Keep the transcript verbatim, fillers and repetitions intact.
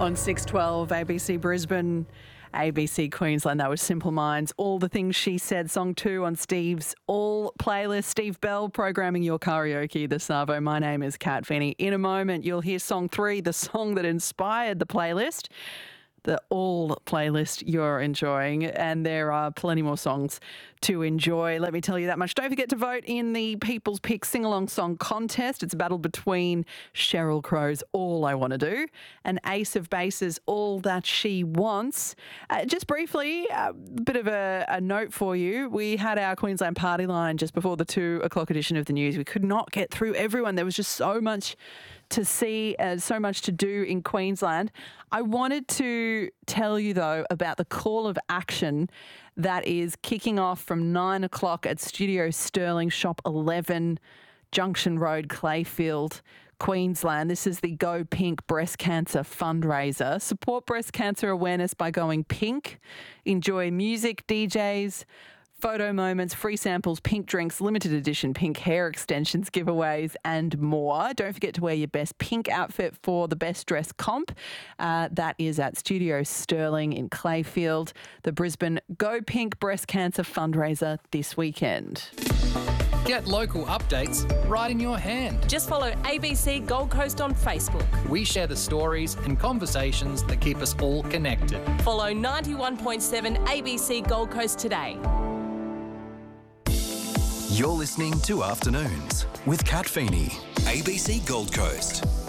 On six twelve, A B C Brisbane, A B C Queensland. That was Simple Minds. All the Things She Said, song two on Steve's All playlist. Steve Bell programming your karaoke, the Savo. My name is Kat Feeney. In a moment, you'll hear song three, the song that inspired the playlist. The All playlist you're enjoying, and there are plenty more songs to enjoy. Let me tell you that much. Don't forget to vote in the People's Pick Sing-Along Song Contest. It's a battle between Sheryl Crow's All I Want to Do and Ace of Base's All That She Wants. Uh, just briefly, a bit of a, a note for you. We had our Queensland party line just before the two o'clock edition of the news. We could not get through everyone. There was just so much to see, uh, so much to do in Queensland. I wanted to tell you, though, about the call of action that is kicking off from nine o'clock at Studio Sterling, Shop eleven, Junction Road, Clayfield, Queensland. This is the Go Pink Breast Cancer fundraiser. Support breast cancer awareness by going pink. Enjoy music, D Js, photo moments, free samples, pink drinks, limited edition pink hair extensions, giveaways and more. Don't forget to wear your best pink outfit for the best dress comp. Uh, that is at Studio Sterling in Clayfield. The Brisbane Go Pink Breast Cancer fundraiser this weekend. Get local updates right in your hand. Just follow A B C Gold Coast on Facebook. We share the stories and conversations that keep us all connected. Follow ninety-one point seven A B C Gold Coast today. You're listening to Afternoons with Kat Feeney, A B C Gold Coast.